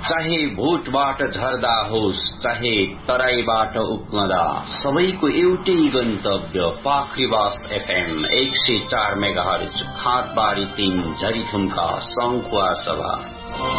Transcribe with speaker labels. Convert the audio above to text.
Speaker 1: चाहे भोटबाट झर्दा होस् चाहे तराईबाट उक्मदा, सबैको एउटै गन्तव्य पाखरिवास FM 104 मेगाहर्ज, खाँदबारी 3 झरीथुम्का सङ्खुवा सभा।